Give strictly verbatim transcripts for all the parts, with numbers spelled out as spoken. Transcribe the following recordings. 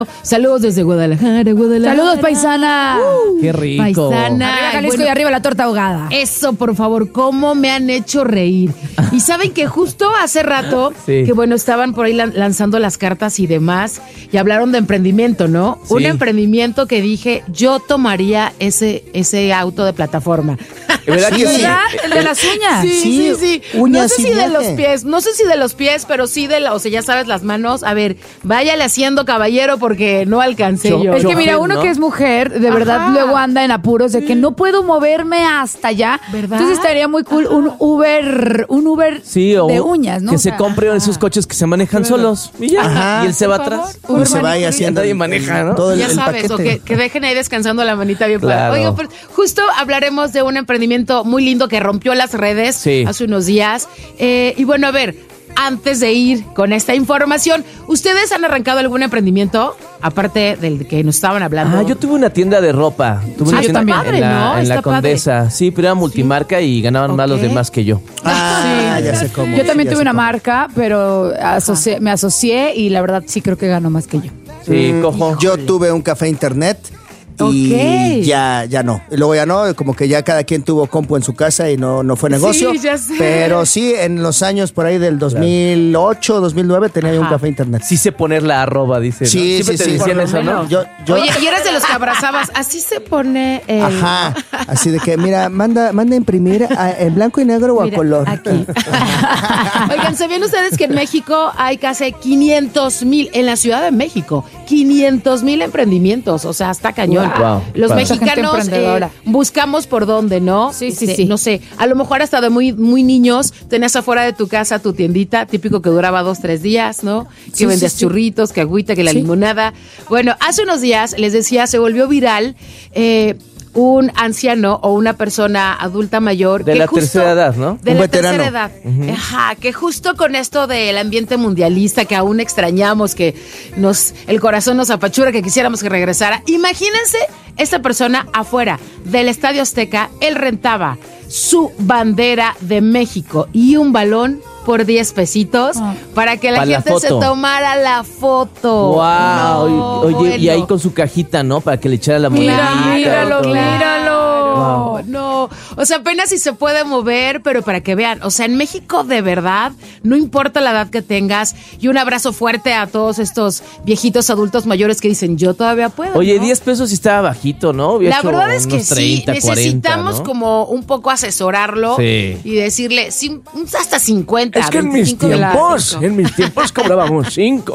Saludos desde Guadalajara, Guadalajara. Saludos, paisana. Uh, Qué rico. Paisana. Arriba Jalisco Bueno, y arriba la torta ahogada. Eso, por favor, cómo me han hecho reír. Y saben que justo hace rato, Sí. que bueno, estaban por ahí lan- lanzando las cartas y demás, y hablaron de emprendimiento, ¿no? Sí. Un emprendimiento que dije, yo tomaría ese, ese auto de plataforma. ¿Verdad que sí? ¿Verdad? El de las uñas. Sí, sí, sí. No uñas sé y si de viaje. los pies, no sé si de los pies, pero sí de la, o sea, ya sabes, las manos. A ver, váyale haciendo, caballero, porque no alcancé Cho- yo. Es que mira, Chofer, uno ¿no? que es mujer, de verdad Ajá. luego anda en apuros de que no puedo moverme hasta allá. ¿Verdad? Entonces estaría muy cool un Uber, un Uber Sí, o de uñas, ¿no? que O se sea, compre esos coches que se manejan solos. Y ya. Ajá. Y él se va Por favor. atrás. Y se vaya haciendo Nadie el- maneja, el- ¿no? todo el, Ya el sabes, o paquete. que, que dejen ahí descansando la manita bien Claro. padre. Oiga, pues, justo hablaremos de un emprendimiento muy lindo que rompió las redes Sí. hace unos días. Eh, y bueno, a ver, antes de ir con esta información, ¿ustedes han arrancado algún emprendimiento? Aparte del que nos estaban hablando. Ah, yo tuve una tienda de ropa. Tuve Sí, una está tienda en padre, la, ¿no? en la Está padre. Condesa. Sí, pero era multimarca y ganaban más los Ok. demás que yo. Ah, ya sé cómo. Yo también ya tuve sé una cómo. marca, pero asocié- me asocié y la verdad sí creo que ganó más que yo. Sí, cojo. Yo tuve un café internet y Ok. ya, ya no. Y luego ya no, como que ya cada quien tuvo compu en su casa y no, no fue negocio. Sí, ya sé. Pero sí, en los años por ahí del dos mil ocho, dos mil nueve tenía yo un Ajá. café internet. Sí sé poner la arroba, dice. ¿no? Sí, Siempre sí, te sí. decían Por lo eso, ¿no? menos. Yo, yo, Oye, y eras de los que abrazabas. Así se pone el... Ajá, así de que, mira, manda, manda a imprimir a- en blanco y negro o a Mira, color. aquí. Oigan, ¿sabían ustedes que en México hay casi quinientos mil, en la Ciudad de México, quinientos mil emprendimientos? O sea, está cañón. Wow, Los padre. Mucha gente mexicanos emprendedora. eh, buscamos por dónde, ¿no? Sí, sí, Este, sí. No sé, a lo mejor hasta de muy, muy niños tenías afuera de tu casa tu tiendita, típico que duraba dos, tres días, ¿no? Que Sí, vendías sí, sí. churritos, que agüita, que la Sí. limonada. Bueno, hace unos días, les decía, se volvió viral eh, un anciano o una persona adulta mayor. De que la justo- tercera edad, ¿no? De Un la veterano. tercera edad. Ajá, que justo con esto del ambiente mundialista que aún extrañamos, que nos el corazón nos apachura, que quisiéramos que regresara. Imagínense esta persona afuera del Estadio Azteca, él rentaba su bandera de México y un balón por diez pesitos Ah. para que la Pa' la gente se foto. tomara la foto. Wow. No, Oye, y bueno. ahí con su cajita, ¿no? Para que le echara la monedita. Mira, míralo, todo. míralo. No, no. O sea, apenas si se puede mover, pero para que vean. O sea, en México, de verdad, no importa la edad que tengas. Y un abrazo fuerte a todos estos viejitos adultos mayores que dicen, yo todavía puedo. Oye, ¿no? diez pesos sí estaba bajito, ¿no? Hubiera La hecho verdad es que unos sí, treinta, necesitamos cuarenta, ¿no? como un poco asesorarlo Sí. y decirle, sí, hasta cincuenta. Es que en mis veinticinco de tiempos, plástico. en mis tiempos cobrábamos cinco.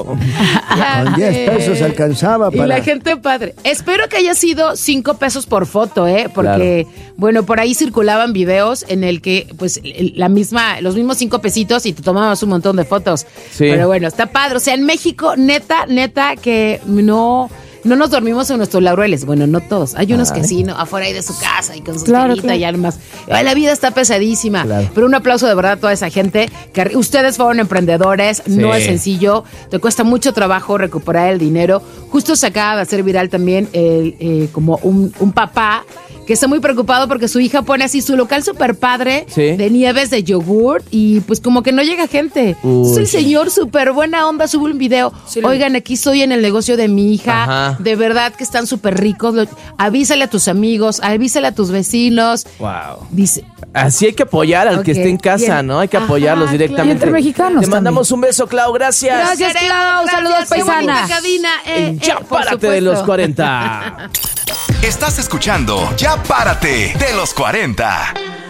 Con diez pesos alcanzaba Y para... la gente padre. Espero que haya sido cinco pesos por foto, ¿eh? Porque, bueno, por ahí circulaban videos en el que, pues, el- la misma, los mismos cinco pesitos y te tomabas un montón de fotos. Sí. Pero bueno, está padre. O sea, en México, neta, neta, que no... No nos dormimos en nuestros laureles. Bueno, no todos. Hay unos que sí, ¿no? Afuera ahí de su casa y con su Claro, tirita claro. y armas. Ay, la vida está pesadísima. Claro. Pero un aplauso de verdad a toda esa gente. Que ustedes fueron emprendedores. No Sí. es sencillo. Te cuesta mucho trabajo recuperar el dinero. Justo se acaba de hacer viral también el, eh, como un, un papá que está muy preocupado porque su hija pone así su local super padre Sí. de nieves de yogurt y pues como que no llega gente. Uy. Entonces el señor súper buena onda sube un video. Sí, lo- Oigan, aquí estoy en el negocio de mi hija. Ajá. De verdad que están súper ricos. Lo- avísale a tus amigos, avísale a tus vecinos. Wow. Dice, Así hay que apoyar al que Ok, esté en casa, bien. ¿no? Hay que Ajá, apoyarlos claro. directamente. Y entre mexicanos Te mandamos un beso, Clau. Gracias. Gracias, Clau. Saludos, qué bonita paisana. cabina. Eh, En Ya eh, por párate de los supuesto. cuarenta. Estás escuchando Ya Párate de los cuarenta.